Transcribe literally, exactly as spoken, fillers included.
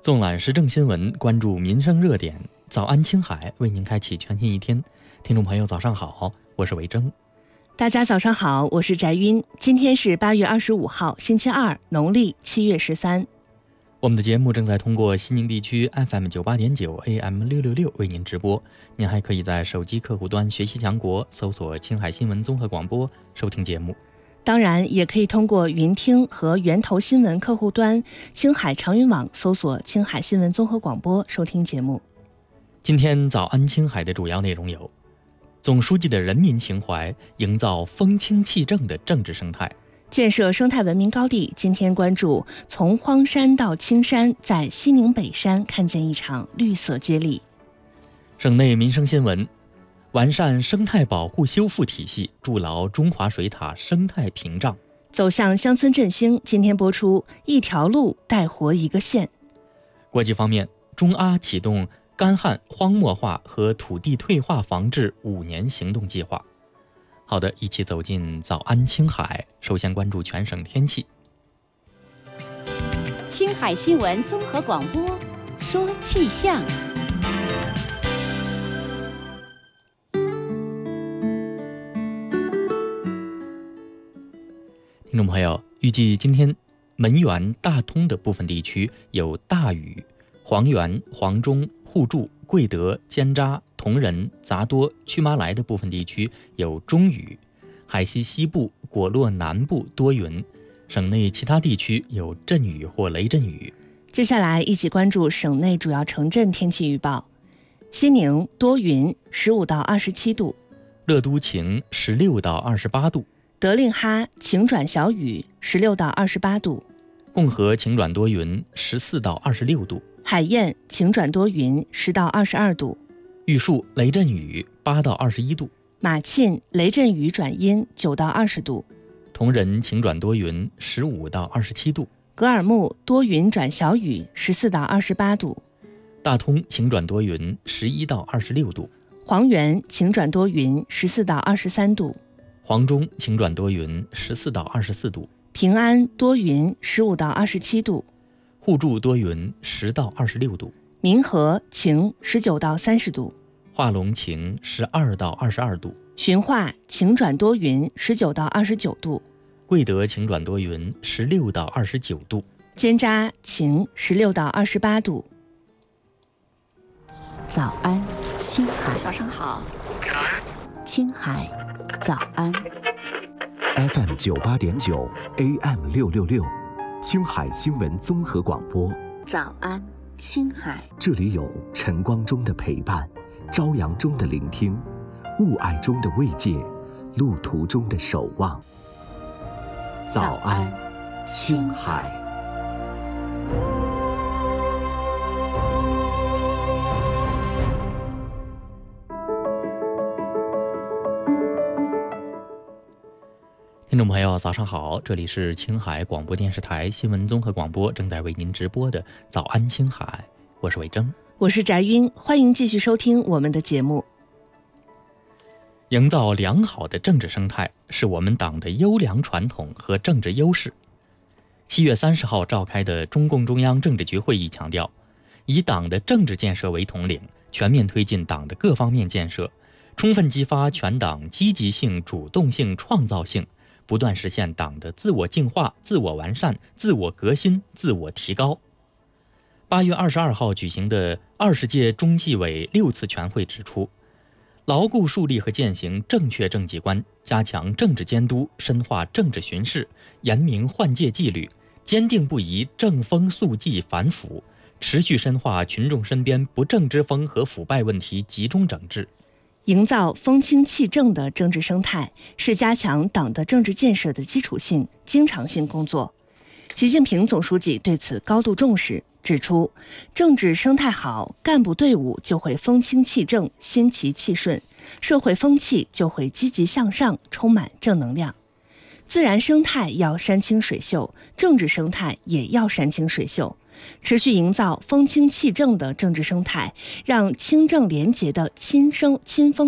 纵览时政新闻，关注民生热点。早安青海为您开启全新一天。听众朋友早上好，我是韦征。 大家早上好，我是翟晕。今天是八月二十五号星期二，农历七月十三。 我们的节目正在通过西宁地区 F M 九八点九 A M 六六六为您直播。您还可以在手机客户端学习强国搜索青海新闻综合广播收听节目。 当然也可以通过云听和源头新闻客户端青海长云网搜索青海新闻综合广播收听节目。 今天早安青海的主要内容有：总书记的人民情怀，营造风清气正的政治生态； 建设生态文明高地，今天关注从荒山到青山，在西宁北山看见一场绿色接力。 省内民生新闻：完善生态保护修复体系，筑牢中华水塔生态屏障。 走向乡村振兴，今天播出一条路带活一个县。 国际方面，中阿启动干旱、荒漠化和土地退化防治五年行动计划。好的，一起走进早安青海。首先关注全省天气。 青海新闻综合广播说气象。 听众朋友，预计今天门源、大通的部分地区有大雨，黄源、黄中、互助、贵德、尖扎、铜仁、杂多、曲麻来的部分地区有中雨，海西西部、果洛南部多云，省内其他地区有阵雨或雷阵雨。 接下来一起关注省内主要城镇天气预报。西宁多云，十五到二十七度； 乐都晴，十六到二十八度； 德令哈晴转小雨，十六到二十八度； 共和晴转多云，十四到二十六度； 海晏晴转多云，十到二十二度； 玉树雷阵雨，八到二十一度； 马沁雷阵雨转阴，九到二十度； 铜仁晴转多云，十五到二十七度； 格尔木多云转小雨，十四到二十八度； 大通晴转多云，十一到二十六度； 黄源晴转多云，十四到二十三度； 黄中晴转多云，十四到二十四度； 平安多云，十五到二十七度； 互助多云，十到二十六度； 民和晴，十九到三十度； 化龙晴，十二到二十二度； 循化晴转多云，十九到二十九度； 贵德晴转多云，十六到二十九度； 尖扎晴，十六到二十八度。 早安青海。 早上好。 青海早安。 F M 九八点九 A M 六六六，青海新闻综合广播。 早安青海。 这里有晨光中的陪伴，朝阳中的聆听，雾霭中的慰藉，路途中的守望。早安青海。 听众朋友早上好，这里是青海广播电视台新闻综合广播，正在为您直播的早安青海，我是韦征， 我是翟晕，欢迎继续收听我们的节目。 营造良好的政治生态是我们党的优良传统和政治优势。七月三十号召开的中共中央政治局会议强调，以党的政治建设为统领，全面推进党的各方面建设，充分激发全党积极性、主动性、创造性，不断实现党的自我净化、自我完善、自我革新、自我提高。八月二十二号举行的二十届中纪委六次全会指出，牢固树立和践行正确政绩观，加强政治监督，深化政治巡视，严明换届纪律，坚定不移正风肃纪反腐，持续深化群众身边不正之风和腐败问题集中整治。 营造风清气正的政治生态是加强党的政治建设的基础性、经常性工作。习近平总书记对此高度重视，指出，政治生态好，干部队伍就会风清气正、心齐气顺，社会风气就会积极向上，充满正能量。自然生态要山清水秀，政治生态也要山清水秀。持续营造风清气正的政治生态，让清正廉洁的亲生亲风